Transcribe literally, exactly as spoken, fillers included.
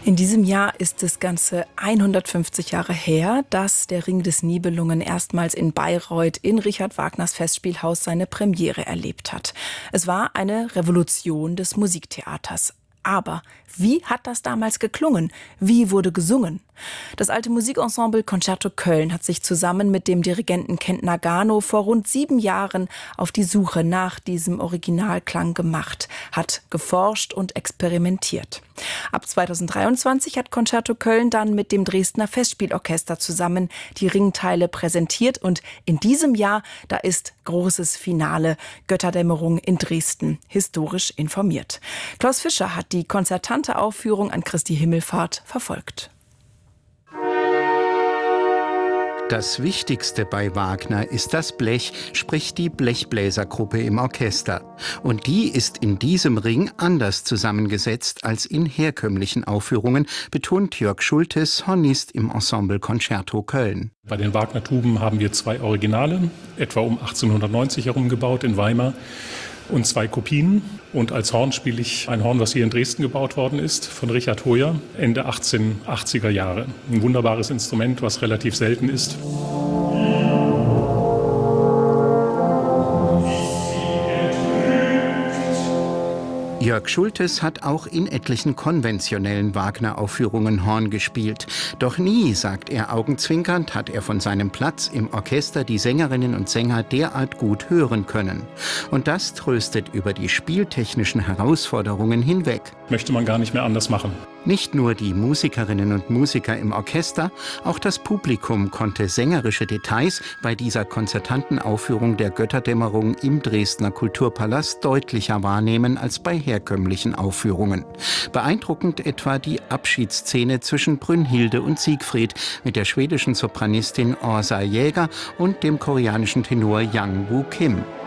In diesem Jahr ist es ganze hundertfünfzig Jahre her, dass der Ring des Nibelungen erstmals in Bayreuth in Richard Wagners Festspielhaus seine Premiere erlebt hat. Es war eine Revolution des Musiktheaters. Aber wie hat das damals geklungen? Wie wurde gesungen? Das alte Musikensemble Concerto Köln hat sich zusammen mit dem Dirigenten Kent Nagano vor rund sieben Jahren auf die Suche nach diesem Originalklang gemacht, hat geforscht und experimentiert. Ab zweitausenddreiundzwanzig hat Concerto Köln dann mit dem Dresdner Festspielorchester zusammen die Ringteile präsentiert und in diesem Jahr, da ist großes Finale, Götterdämmerung in Dresden, historisch informiert. Klaus Fischer hat die konzertante Aufführung an Christi Himmelfahrt verfolgt. Das Wichtigste bei Wagner ist das Blech, sprich die Blechbläsergruppe im Orchester. Und die ist in diesem Ring anders zusammengesetzt als in herkömmlichen Aufführungen, betont Jörg Schultes, Hornist im Ensemble Concerto Köln. Bei den Wagner-Tuben haben wir zwei Originale, etwa um achtzehnhundertneunzig herum gebaut in Weimar, und zwei Kopien. Und als Horn spiele ich ein Horn, was hier in Dresden gebaut worden ist, von Richard Hoyer, Ende achtzehnhundertachtziger Jahre. Ein wunderbares Instrument, was relativ selten ist. Jörg Schultes hat auch in etlichen konventionellen Wagner-Aufführungen Horn gespielt. Doch nie, sagt er augenzwinkernd, hat er von seinem Platz im Orchester die Sängerinnen und Sänger derart gut hören können. Und das tröstet über die spieltechnischen Herausforderungen hinweg. Möchte man gar nicht mehr anders machen. Nicht nur die Musikerinnen und Musiker im Orchester, auch das Publikum konnte sängerische Details bei dieser konzertanten Aufführung der Götterdämmerung im Dresdner Kulturpalast deutlicher wahrnehmen als bei herkömmlichen Aufführungen. Beeindruckend etwa die Abschiedsszene zwischen Brünnhilde und Siegfried mit der schwedischen Sopranistin Åsa Jäger und dem koreanischen Tenor Yang Woo Kim.